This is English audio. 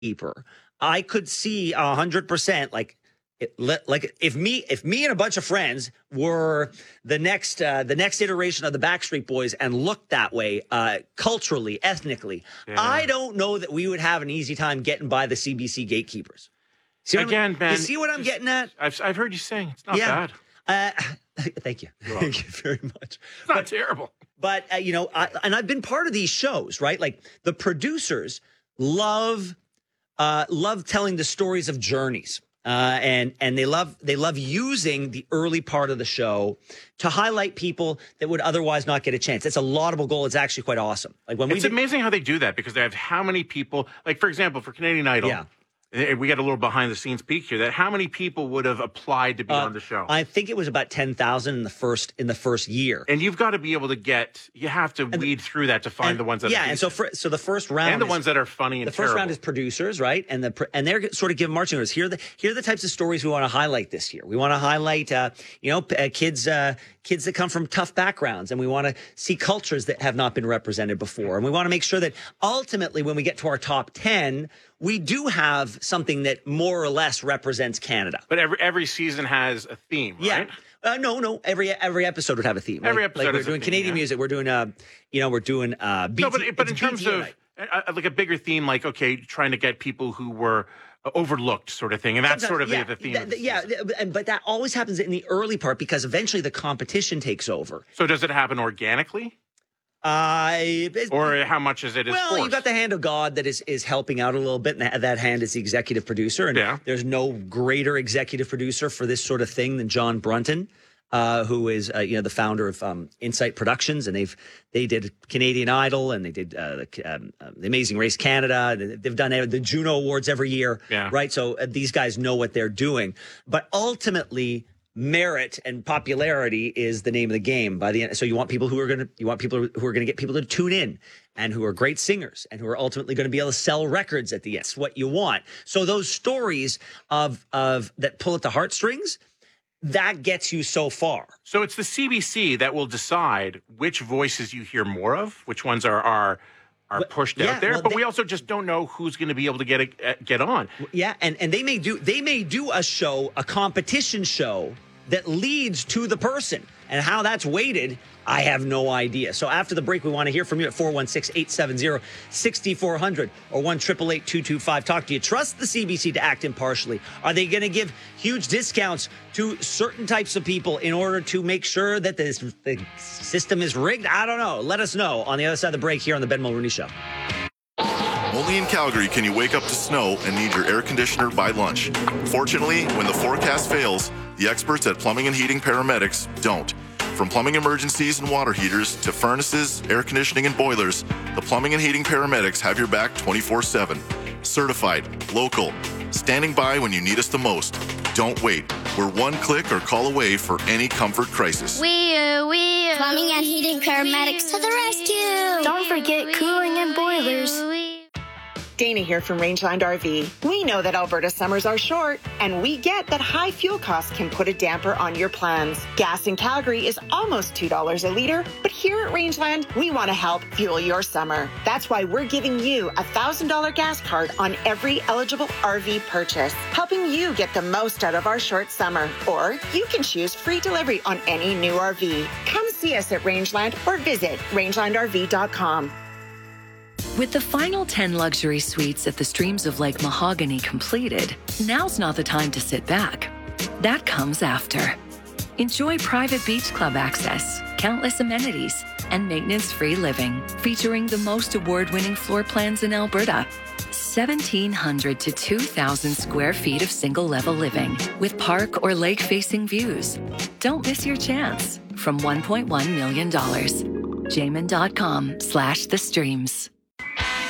gatekeeper, I could see 100% like if me and a bunch of friends were the next iteration of the Backstreet Boys and looked that way culturally, ethnically, I don't know that we would have an easy time getting by the CBC gatekeepers. Man, you see what I'm getting at? I've heard you saying it's not bad. Thank you. Thank you very much. It's not terrible. But, and I've been part of these shows, right? Like the producers love telling the stories of journeys. And they love using the early part of the show to highlight people that would otherwise not get a chance. It's a laudable goal. It's actually quite awesome. Like it's amazing how they do that because they have how many people, like for example, for Canadian Idol, we got a little behind the scenes peek here. That how many people would have applied to be on the show? I think it was about 10,000 in the first year. And you've got to be able to you have to weed through that to find the ones that are decent. So the first round and the ones that are funny and the first round is producers, right? And they're sort of giving marching orders. Here are the types of stories we want to highlight this year. We want to highlight kids that come from tough backgrounds, and we want to see cultures that have not been represented before. And we want to make sure that ultimately when we get to our top 10, we do have something that more or less represents Canada. But every season has a theme, right? No. Every episode would have a theme. Every episode we're doing Canadian music. We're doing BT, but in terms of like a bigger theme, like trying to get people who were overlooked, sort of thing, and that's sort of the theme. But that always happens in the early part because eventually the competition takes over. So does it happen organically? Or how much is it? Well, you got the hand of God that is helping out a little bit, and that hand is the executive producer. And there's no greater executive producer for this sort of thing than John Brunton, who is the founder of Insight Productions, and they did Canadian Idol, and they did the Amazing Race Canada. They've done the Juno Awards every year, right? So these guys know what they're doing, but ultimately, merit and popularity is the name of the game by the end. So you want people who are going to get people to tune in and who are great singers and who are ultimately going to be able to sell records at the end. That's what you want. So those stories of that pull at the heartstrings, that gets you so far. So it's the CBC that will decide which voices you hear more of, which ones are pushed out there, but we also just don't know who's going to be able to get on. Yeah, and they may do a competition show that leads to the person, and how that's weighted, I have no idea. So after the break, we want to hear from you at 416-870-6400 or 1-888-225-TALK. Do you trust the CBC to act impartially? Are they going to give huge discounts to certain types of people in order to make sure that the system is rigged? I don't know. Let us know on the other side of the break here on the Ben Mulroney Show. Only in Calgary can you wake up to snow and need your air conditioner by lunch. Fortunately, when the forecast fails, the experts at Plumbing and Heating Paramedics don't. From plumbing emergencies and water heaters to furnaces, air conditioning, and boilers, the Plumbing and Heating Paramedics have your back 24/7. Certified, local, standing by when you need us the most. Don't wait. We're one click or call away for any comfort crisis. Plumbing and Heating Paramedics to the rescue. Don't forget cooling and boilers. Dana here from Rangeland RV. We know that Alberta summers are short, and we get that high fuel costs can put a damper on your plans. Gas in Calgary is almost $2 a litre, but here at Rangeland, we want to help fuel your summer. That's why we're giving you a $1,000 gas card on every eligible RV purchase, helping you get the most out of our short summer. Or you can choose free delivery on any new RV. Come see us at Rangeland or visit rangelandrv.com. With the final 10 luxury suites at the Streams of Lake Mahogany completed, now's not the time to sit back. That comes after. Enjoy private beach club access, countless amenities, and maintenance-free living, featuring the most award-winning floor plans in Alberta. 1,700 to 2,000 square feet of single-level living with park or lake-facing views. Don't miss your chance. From $1.1 million. Jamin.com/thestreams.